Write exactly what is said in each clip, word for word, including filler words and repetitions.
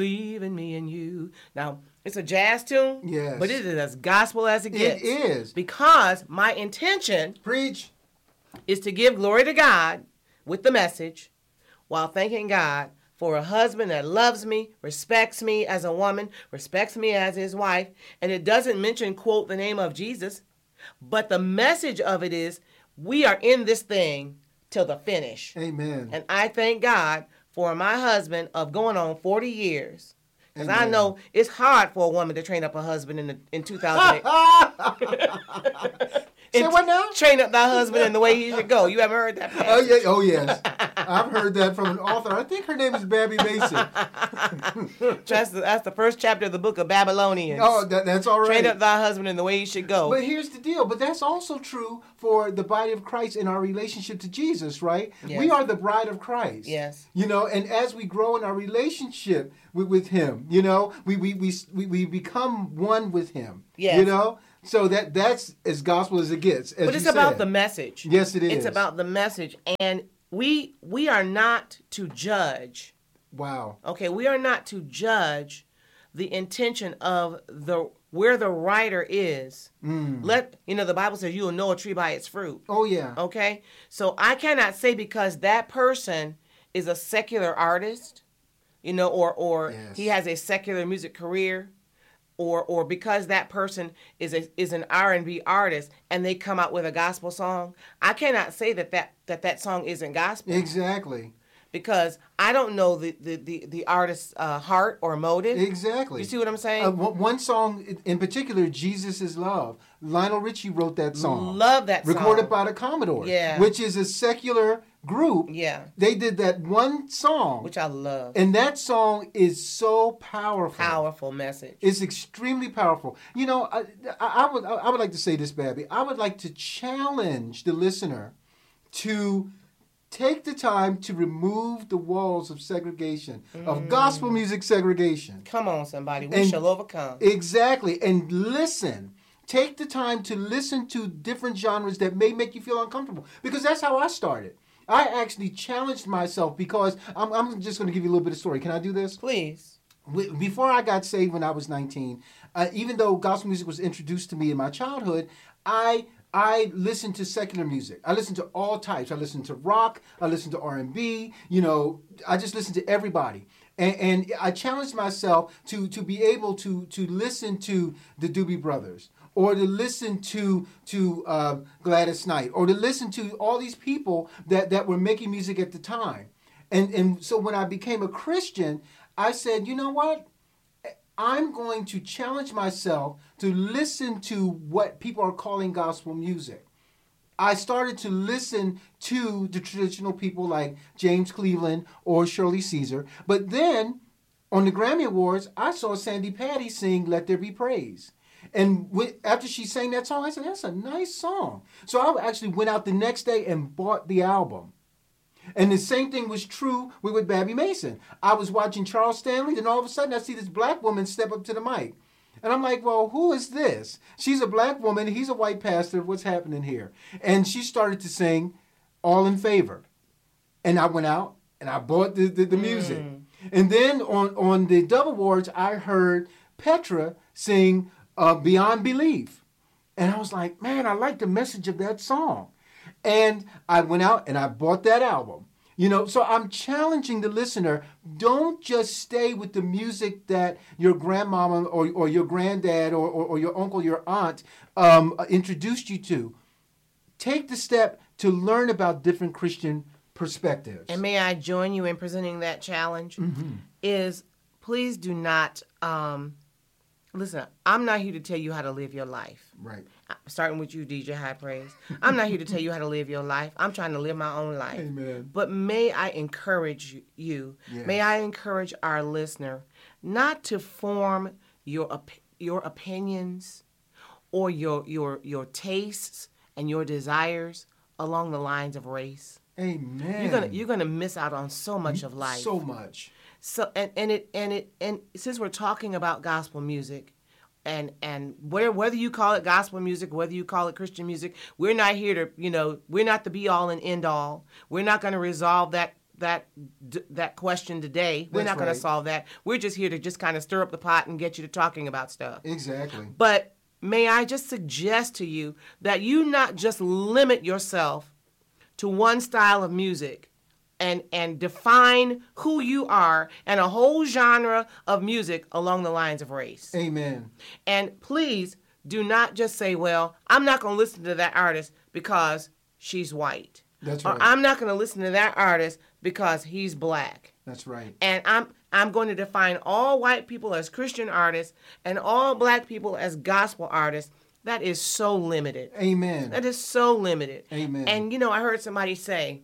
Believe in me and you. Now, it's a jazz tune, yes, but it is as gospel as it gets. It is. Because my intention Preach. is to give glory to God with the message while thanking God for a husband that loves me, respects me as a woman, respects me as his wife. And it doesn't mention, quote, the name of Jesus. But the message of it is we are in this thing till the finish. Amen. And I thank God for my husband of going on forty years. Because I know it's hard for a woman to train up a husband in the, in two thousand eight. Say what now? Train up thy husband in the way he should go. You ever heard that? Oh yeah, oh yes. I've heard that from an author. I think her name is Babby Mason. that's, the, that's the first chapter of the book of Babylonians. Oh, that, that's all right. Train up thy husband in the way he should go. But here's the deal. But that's also true for the body of Christ in our relationship to Jesus, right? Yes. We are the bride of Christ. Yes. You know, and as we grow in our relationship with, with Him, you know, we we, we we we become one with Him. Yes. You know? So that that's as gospel as it gets. As but it's you about said. the message. Yes, it is. It's about the message. And we we are not to judge. Wow. Okay, we are not to judge the intention of the where the writer is. Mm. Let you know the Bible says you will know a tree by its fruit. Oh yeah. Okay? So I cannot say because that person is a secular artist, you know, or or yes. he has a secular music career. Or, or because that person is a, is an R and B artist and they come out with a gospel song, I cannot say that that, that, that song isn't gospel. Exactly. Because I don't know the, the, the, the artist's uh, heart or motive. Exactly. You see what I'm saying? Uh, one song in particular, Jesus is Love. Lionel Richie wrote that song. Love that song. Recorded by the Commodores. Yeah. Which is a secular group. Yeah. They did that one song. Which I love. And that song is so powerful. Powerful message. It's extremely powerful. You know, I, I, I would I would like to say this, Babby. I would like to challenge the listener to take the time to remove the walls of segregation, mm. of gospel music segregation. Come on, somebody. We and, shall overcome. Exactly. And listen. Take the time to listen to different genres that may make you feel uncomfortable. Because that's how I started. I actually challenged myself because I'm, I'm just going to give you a little bit of story. Can I do this? Please. Before I got saved when I was nineteen, uh, even though gospel music was introduced to me in my childhood, I I listened to secular music. I listened to all types. I listened to rock. I listened to R and B. You know, I just listened to everybody. And, and I challenged myself to to be able to to listen to the Doobie Brothers, or to listen to to uh, Gladys Knight, or to listen to all these people that, that were making music at the time. And and so when I became a Christian, I said, you know what? I'm going to challenge myself to listen to what people are calling gospel music. I started to listen to the traditional people like James Cleveland or Shirley Caesar. But then on the Grammy Awards, I saw Sandy Patty sing Let There Be Praise. And with, after she sang that song, I said, that's a nice song. So I actually went out the next day and bought the album. And the same thing was true with, with Babby Mason. I was watching Charles Stanley, then all of a sudden I see this black woman step up to the mic. And I'm like, well, who is this? She's a black woman. He's a white pastor. What's happening here? And she started to sing All in Favor. And I went out and I bought the, the, the music. Mm. And then on, on the Dove Awards, I heard Petra sing uh, Beyond Belief. And I was like, man, I like the message of that song. And I went out and I bought that album. You know, so I'm challenging the listener, don't just stay with the music that your grandmama or, or your granddad or, or, or your uncle, your aunt um, introduced you to. Take the step to learn about different Christian perspectives. And may I join you in presenting that challenge? Mm-hmm. Is please do not, um, listen, I'm not here to tell you how to live your life. Right. Starting with you, D J High Praise. I'm not here to tell you how to live your life. I'm trying to live my own life. Amen. But may I encourage you, yes. may I encourage our listener not to form your op- your opinions or your your your tastes and your desires along the lines of race. Amen. You're gonna you're gonna miss out on so much of life. So much. So and, and it and it and since we're talking about gospel music. And and whether whether you call it gospel music, whether you call it Christian music, we're not here to, you know, we're not the be all and end all. We're not going to resolve that that d- that question today. We're That's not going right. to solve that. We're just here to just kind of stir up the pot and get you to talking about stuff. Exactly. But may I just suggest to you that you not just limit yourself to one style of music and and define who you are and a whole genre of music along the lines of race. Amen. And please do not just say, well, I'm not going to listen to that artist because she's white. That's Or right. I'm not going to listen to that artist because he's black. That's right. And I'm I'm going to define all white people as Christian artists and all black people as gospel artists. That is so limited. Amen. That is so limited. Amen. And, you know, I heard somebody say,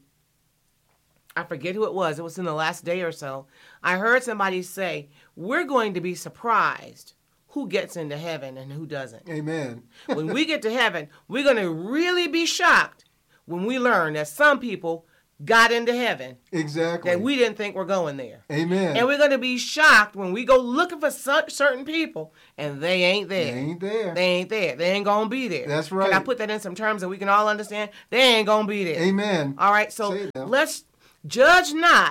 I forget who it was. It was in the last day or so. I heard somebody say, we're going to be surprised who gets into heaven and who doesn't. Amen. When we get to heaven, we're going to really be shocked when we learn that some people got into heaven Exactly. that we didn't think were going there. Amen. And we're going to be shocked when we go looking for such certain people and they ain't there. They ain't there. They ain't there. They ain't going to be there. That's right. Can I put that in some terms that we can all understand? They ain't going to be there. Amen. All right, so Say it now. let's judge not,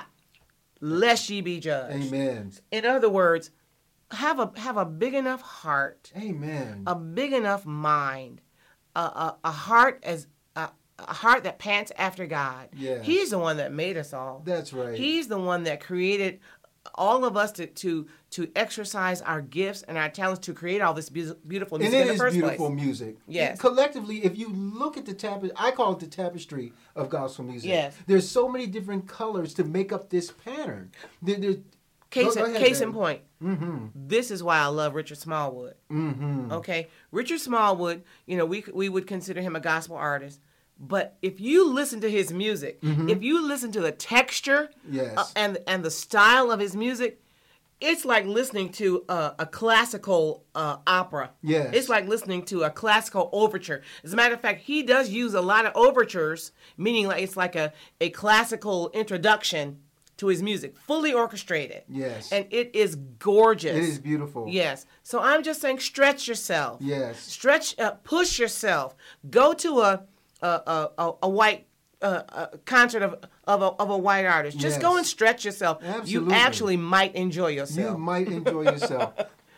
lest ye be judged. Amen. In other words, have a have a big enough heart, Amen. a big enough mind, a a, a heart as a, a heart that pants after God. Yes. He's the one that made us all. That's right. He's the one that created all of us to to to exercise our gifts and our talents to create all this be- beautiful and music it in the is first beautiful place. music. Yes. Collectively, if you look at the tapestry, I call it the tapestry of gospel music. Yes. There's so many different colors to make up this pattern. There, there, Case, go- go in, ahead, case in Daddy. point, Mm-hmm. this is why I love Richard Smallwood. Mm-hmm. Okay, Richard Smallwood, you know, we we would consider him a gospel artist, but if you listen to his music, if you listen to the texture Yes. uh, and and the style of his music, it's like listening to a, a classical uh, opera. Yes. It's like listening to a classical overture. As a matter of fact, he does use a lot of overtures, meaning like it's like a, a classical introduction to his music, fully orchestrated. Yes. And it is gorgeous. It is beautiful. Yes. So I'm just saying, stretch yourself. Yes. Stretch, uh, push yourself. Go to a a a, a, a white uh, a concert of of a, of a white artist. Just Yes. go and stretch yourself. Absolutely. You actually might enjoy yourself. You might enjoy yourself.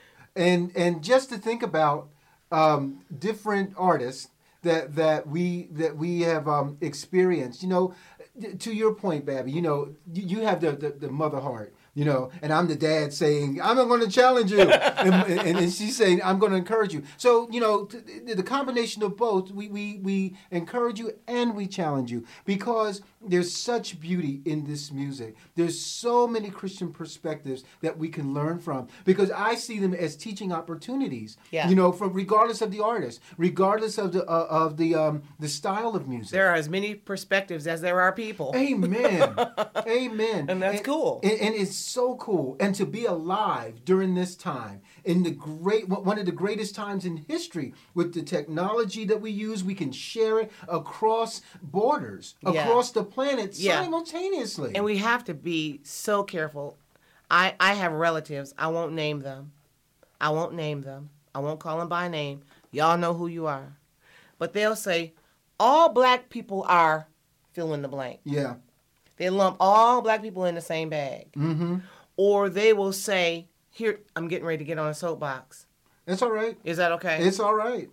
and and just to think about um, different artists that that we that we have um, experienced. You know, to your point, Babby. You know, you, you have the, the the mother heart. You know, and I'm the dad saying, I'm going to challenge you. and, and, and she's saying, I'm going to encourage you. So, you know, t- the combination of both, we, we, we encourage you and we challenge you because there's such beauty in this music. There's so many Christian perspectives that we can learn from because I see them as teaching opportunities. Yeah. You know, from regardless of the artist, regardless of the uh, of the um, the style of music. There are as many perspectives as there are people. Amen. Amen. And that's cool. And, and it's so cool. And to be alive during this time, in the great one of the greatest times in history, with the technology that we use, we can share it across borders, Yeah. across the planet Yeah. simultaneously. And we have to be so careful. I, I have relatives. I won't name them. I won't name them. I won't call them by name. Y'all know who you are. But they'll say, all black people are fill in the blank. yeah. They lump all black people in the same bag. Mm-hmm. Or they will say, here, I'm getting ready to get on a soapbox. It's all right. Is that okay? It's all right.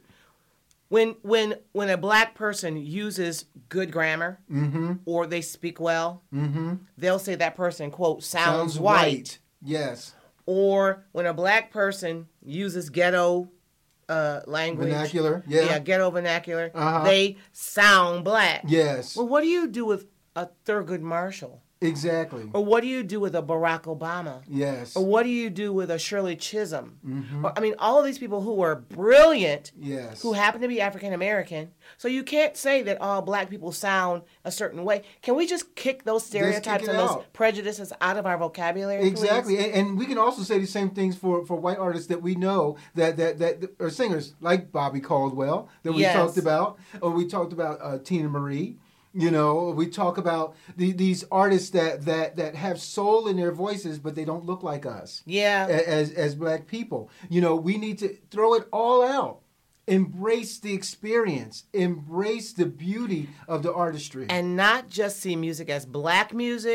When when when a black person uses good grammar Mm-hmm. or they speak well, Mm-hmm. they'll say that person, quote, sounds, white. Yes. Or when a black person uses ghetto uh, language, Vernacular. Yeah. yeah, ghetto vernacular, Uh-huh. they sound black. Yes. Well, what do you do with a Thurgood Marshall? Exactly. Or what do you do with a Barack Obama? Yes. Or what do you do with a Shirley Chisholm? Mm-hmm. Or, I mean, all of these people who are brilliant, Yes. who happen to be African American. So you can't say that all black people sound a certain way. Can we just kick those stereotypes kick it and those out. prejudices out of our vocabulary? please? Exactly, and, and we can also say the same things for, for white artists that we know that that that are singers like Bobby Caldwell that we Yes. talked about, or we talked about uh, Tina Marie. You know, we talk about the, these artists that, that that have soul in their voices, but they don't look like us Yeah. a- as as black people. You know, we need to throw it all out, embrace the experience, embrace the beauty of the artistry. And not just see music as black music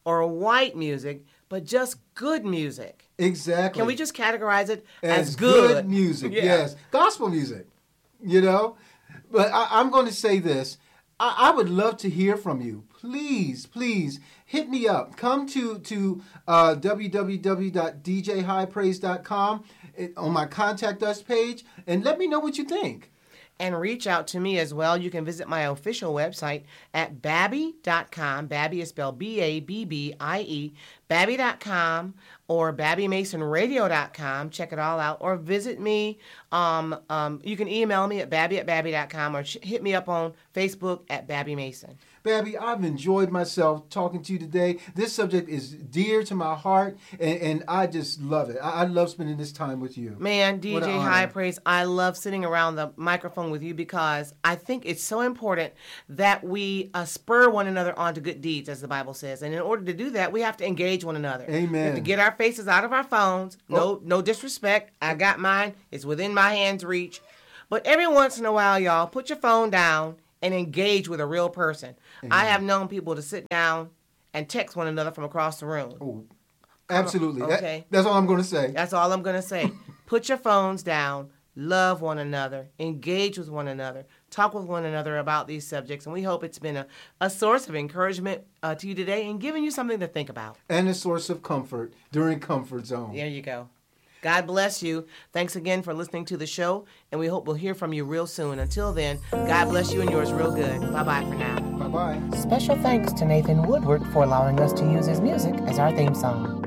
or white music, but just good music. Exactly. Can we just categorize it as, as good? good music? Yeah. Yes, gospel music. You know, but I, I'm going to say this. I, I would love to hear from you. Please, please hit me up. Come to to uh, w w w dot d j high praise dot com on my contact us page and let me know what you think. And reach out to me as well. You can visit my official website at babby dot com. Babby is spelled B A B B I E. babby dot com or babby mason radio dot com. Check it all out. Or visit me. Um, um, you can email me at babby at babby dot com or sh- hit me up on Facebook at Babby Mason. Babby, I've enjoyed myself talking to you today. This subject is dear to my heart, and, and I just love it. I, I love spending this time with you. Man, D What an J honor. High Praise, I love sitting around the microphone with you because I think it's so important that we uh, spur one another on to good deeds, as the Bible says. And in order to do that, we have to engage one another. Amen. We have to get our faces out of our phones. No, Oh. no disrespect. I got mine. It's within my hand's reach. But every once in a while, y'all, put your phone down and engage with a real person. I have known people to sit down and text one another from across the room. Oh, absolutely. That- Okay. that's all I'm going to say. That's all I'm going to say. Put your phones down. Love one another. Engage with one another. Talk with one another about these subjects. And we hope it's been a, a source of encouragement uh, to you today and giving you something to think about. And a source of comfort during comfort zone. There you go. God bless you. Thanks again for listening to the show. And we hope we'll hear from you real soon. Until then, God bless you and yours real good. Bye-bye for now. Bye-bye. Special thanks to Nathan Woodward for allowing us to use his music as our theme song.